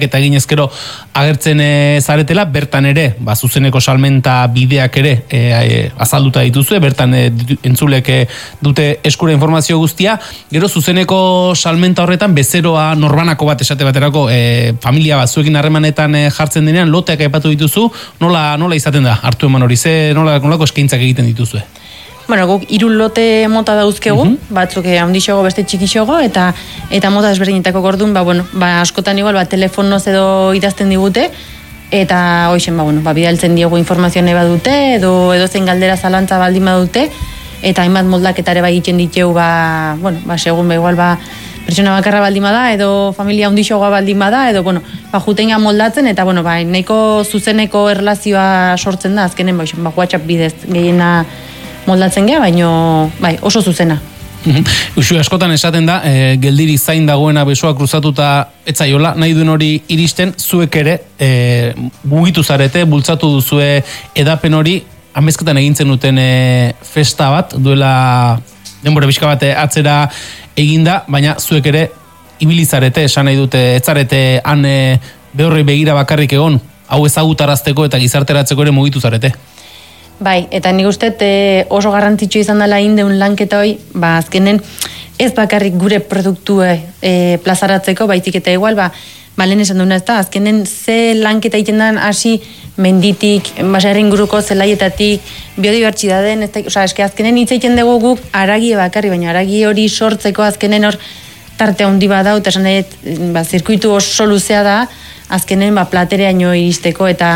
eta ginezkero agertzen zaretela, bertan ere, zuzeneko salmenta bideak ere azalduta dituzue, bertan entzulek dute eskura informazio guztia, gero zuzeneko salmenta horretan bezeroa norbanako bat esate baterako familia bat zuekin harremanetan jartzen denean, loteak aipatu dituzu, nola izaten da, hartu eman hori, nolako eskaintzak egiten dituzue? Bueno, guk 3 lote mota dauzkegu, batzuk handixogo, beste txikixogo, eta mota desberdinetako gordun, askotan igual, telefonoz edo idazten digute, eta hoixen, bidaltzen diegu informazioa nahi badute, edo zein galdera zalantza baldin badute, eta hainbat moldaketare egiten diteu, segun, igual, pertsona bakarra baldin bada, edo familia handixogoa baldin bada, edo, jutenga moldatzen, eta, nahiko zuzeneko erlazioa sortzen da, azkenen, WhatsApp bidez gehiena moldatzen gea, baino oso zuzena. Uxu, askotan esaten da, geldiri zain dagoena besoa kruzatuta etzaiola, nahi duen hori iristen, zuek ere, mugitu zarete, bultzatu duzue edapen hori, amezketan egintzen duten festa bat, duela denbora pixka bat atzera eginda, baina zuek ere ibilizarete, esan nahi dute, etzarete han behorri begira bakarrik egon, hau ezagutarazteko eta gizarteratzeko ere mugitu zarete. Bai, eta nik uste oso garrantzitsu izan dela indeun lanketa hoi, azkenen ez bakarrik gure produktue plazaratzeko, baizik eta igual, lehen esan duena ez da, azkenen ze lanketa egiten den hasi menditik, baserrin guruko zelaietatik, biodibertsitateen, eske azkenen hitz egiten dugu guk aragi bakarri, baina aragi hori sortzeko azkenen hor tarte handi badau, eta esan nahi, zirkuitu oso luzea da, azkenen platereaino iristeko, eta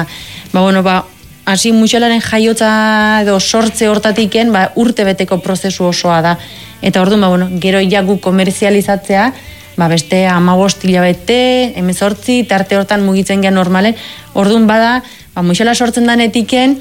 hasi muixalaren jaiotza edo sortze hortatiken urte beteko prozesu osoa da. Eta orduan, gero iagu komerzializatzea, beste 15 hilabete, 18, tarte hortan mugitzen gehan normalen. Orduan bada, muixala sortzen danetiken,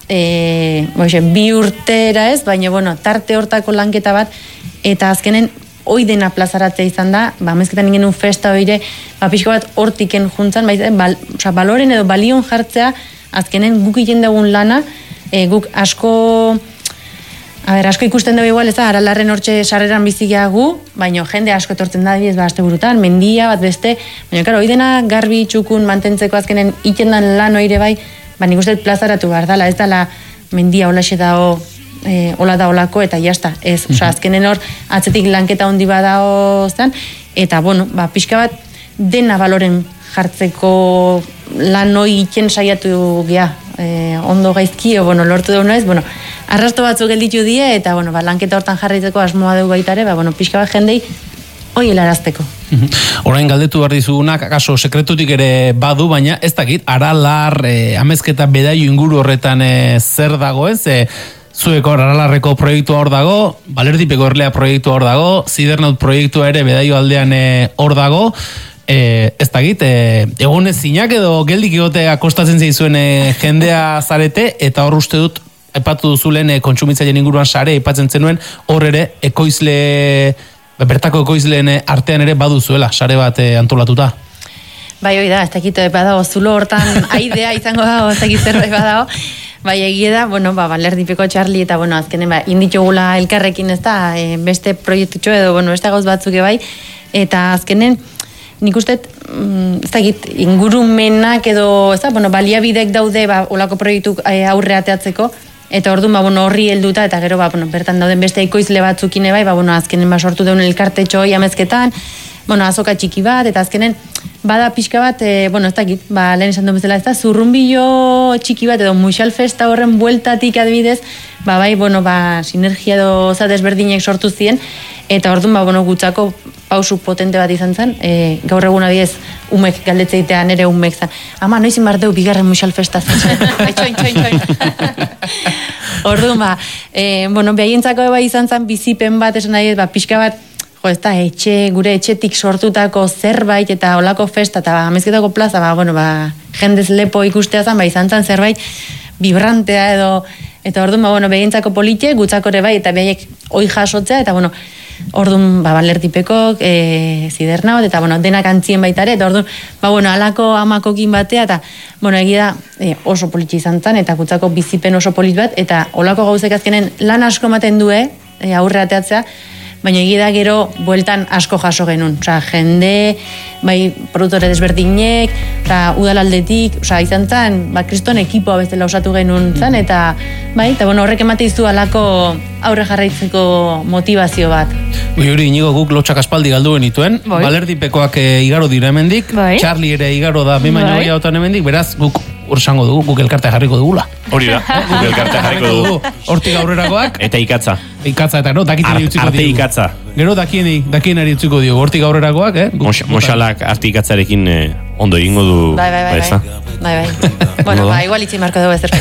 2 urtera ez, baina tarte hortako lanketa bat, eta azkenen hoi dena plazaratzea izan da, amezketan ingen festa hoire, pixko bat hortiken juntzan, baloren edo balion jartzea, azkenen guk egiten dugun lana, guk asko ikusten dugu igual, ez da, Aralarren hortxe sarreran bizikia gu, baina jende asko etortzen da, azte burutan, mendia bat beste, baina, hori dena garbi txukun mantentzeko azkenen egiten dan lan oire bai, nik uste plazaratu behar dala, ez dala mendia holaxe dao, hola da holako, eta jazta, ez, azkenen hor, atzetik lanketa handi badao zen, eta, pixka bat, dena baloren jartzeko lan hoi iken saiatu gea, ondo gaizki, lortu dauna ez, arrasto batzuk gelditu die, eta lanketa hortan jarraitzeko asmoa dugu baitare, pixka bat jendei hoi helarazteko. Orain galdetu behar dizugunak, akaso sekretutik ere badu, baina ez dakit, Aralar, amezketa bedaio inguru horretan zer dago ez, zueko Aralarreko proiektua hor dago, Balerdipeko erlea proiektua hor dago, Zidernaut proiektua ere bedaio aldean hor dago, ez dakit, egonez zinak edo geldik egotea kostatzen zaizuen jendea zarete, eta hor uste dut, aipatu duzulen kontsumitzaileen inguruan sare, aipatzen zenuen, hor ere ekoizle, bertako ekoizleen artean ere baduzuela, sare bat antolatuta. Bai, hoi da, ez dakit badago, zulo hortan aidea izango dago, ez dakit zerbait badago, bai, egie da, Balerdipeko Charlie, eta, azkenen, inditugula elkarrekin ez da, beste proiektutxo edo, beste gauz batzuk bai, eta azkenen, nik uste, ez dakit, ingurumenak edo, ez da, baliabidek daude, olako proiektu aurre ateatzeko, eta orduan, horri helduta, eta gero, bertan dauden beste ekoizle batzukine bai, azkenen sortu deun elkartetxo hoi amezketan, azoka txiki bat, eta azkenen, bada pixka bat, ez dakit, lehen esan duen bezala, ez da, zurrunbilo txiki bat, edo muixal festa horren bueltatik adibidez, sinergia edo desberdinek sortu ziren, eta orduan, gutzako pausu potente bat izan zen, gaur egun adibidez, umek galdetzeitea nere umek zen, ama, noizin bardeu bigarren muixal festa zen, txoin. Orduan, behientzako izan zen bizipen bat, esan nahi, pixka bat, ez da, gure etxetik sortutako zerbait eta olako festa eta amezketako plaza, jendez lepo ikustea zen, izan zen zerbait vibrantea edo, eta orduan, behintzako politxe, gutzako ere bai, eta behiek hoi jasotzea, eta orduan, Balerdipeko, Zidernaut, eta denak antzien baitare, eta orduan, alako amakokin batea, eta, egia da, oso politxe izan zen, eta gutzako bizipen oso polit bat, eta olako gauzek azkenen lan asko ematen due, aurre ateatzea, baina egida gero bueltan asko jaso genuen. Osea, jende, bai, produktore desberdinek, udalaldetik, izan zen, kriston ekipoa bezala osatu genuen zen, eta horrek emate izu alako aurre jarraitzeko motivazio bat. Hori, inigo guk lotxak aspaldi galdu genituen, Balerdipekoak igaro dira hemendik, Charlie ere igaro da baino gehiagotan hemendik, beraz guk ursango dugu, guk elkartea jarriko dugula. Hori da, guk elkartea jarriko dugu. Hortik aurrerakoak. Eta ikatza. Ikatza eta dakiten utziko arte ikatza. Gero dakienari utziko diogu, hortik aurrerakoak, Moxalak arte ikatzarekin ondo egingo du. Bai. Bueno, igual itzi marko dugu ezer.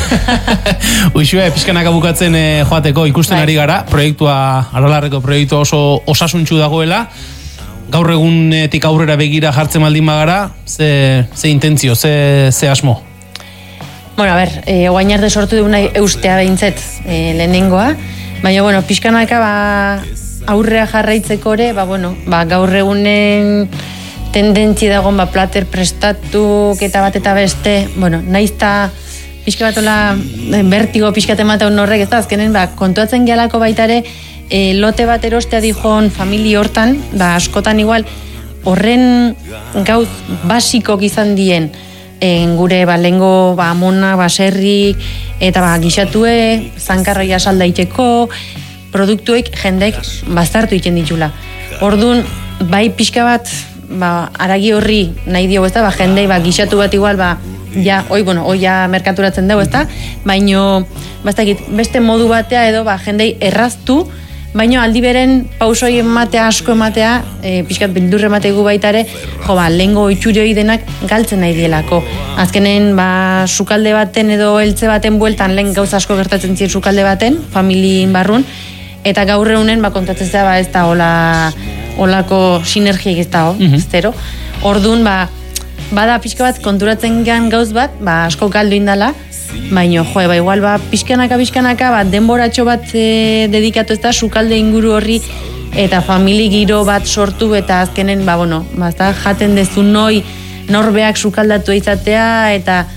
Uxue, pixkanaka bukatzen joateko ikusten ari gara, proiektua, Aralarreko proiektua oso osasuntxu dagoela, gaur egunetik aurrera begira jartzen baldin bagara, ze intentzio, ze asmo? Bueno, a ber, oain arte sortu duguna eustea behintzet lehenengoa, baina, pixkanaka aurrea jarraitzeko ere, gaur egunen tendentzi dagoen plater prestatuk eta bat eta beste, naizta pixka batola bertigo pixkat ematen horrek, ez da, azkenen, kontuatzen gehalako baitare, lote bat erostea dijon famili hortan, askotan igual, horren gauz basikok izan dien, gure lehengo amona, baserrik, eta gixatue, zankarroia saldaiteko, produktuek jendeek bazartu iten ditula. Orduan, bai pixka bat, aragi horri nahi dio, ez da, jendei gixatu bat igual, hoi merkaturatzen dugu, ez da, baino, beste modu batea edo, jendei erraztu, baino aldi beren pausoi ematea, asko ematea, pixkat bildurre emategu baitare, lehengo itxurioi denak galtzen nahi dielako. Azkenen, sukalde baten edo heltze baten bueltan, lehen gauza asko gertatzen ziren sukalde baten, familien barrun, eta gaur egunen, kontatzen zera, ez da, olako sinergiek ez da, zero. Orduan, bada pixka bat konturatzen gehan gauz bat, asko galdu indala, baina, igual, pixkanaka, denboratxo bat dedikatu ez da, sukalde inguru horri, eta famili giro bat sortu, eta azkenen, jaten dezu norbeak sukaldatu izatea, eta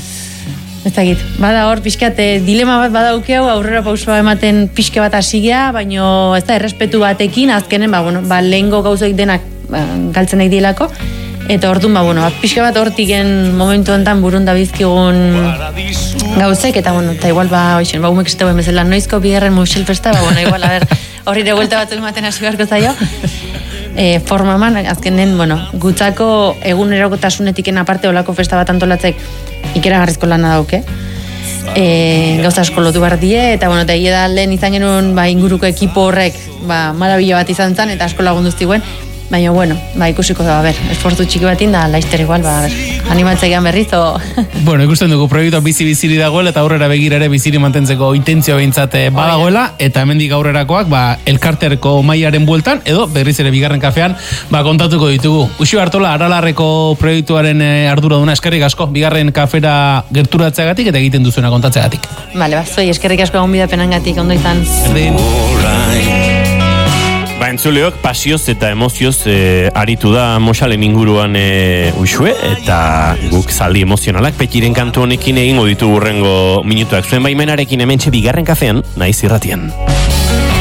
ez dakit, bada hor pixkat dilema bat badaukeu, aurrera pausua ematen pixka bat hasigea, baina ez da, errespetu batekin, azkenen, lehengo gauzoik denak galtzen nahi dielako, eta orduan, pixka bat hortiken momentu enten burun da bizkigun gauzek, eta igual, umek ziteuen bezala, noizko bigarren Moxel festa, igual, horri revuelta batzuk ematen hasi beharko zaio, formaman, azkenen, gutzako egunerokotasunetik aparte olako festa bat antolatzek ikeragarrizko lana dauke. Gauza asko lotu behar die, eta egia da lehen izan genuen inguruko ekipo horrek marabila bat izan zen, eta asko lagundu ziguen, baina, ikusiko da, esfortu txiki batin da, laizter igual, animatzegean berriz, o... Ikusten dugu proiektua bizi-biziri dagoela, eta aurrera begira ere biziri mantentzeko intentzio behintzat badagoela, eta hemendik aurrerakoak, elkarterko maiaren bueltan, edo berriz ere bigarren kafean, kontatuko ditugu. Uxue Artola, Aralarreko proiektuaren arduraduna, eskerrik asko, bigarren kafera gerturatzeagatik, eta egiten duzuena kontatzeagatik. Bale, zuei, eskerrik asko egon bidapenangatik, ondo izan. Entzuleok pasioz eta emozioz aritu da Moxalen inguruan Uxue, eta guk zaldi emozionalak Petiren kantu honekin egingo ditu hurrengo minutuak. Zuen baimenarekin hementxe bigarren kafean, naiz irratian.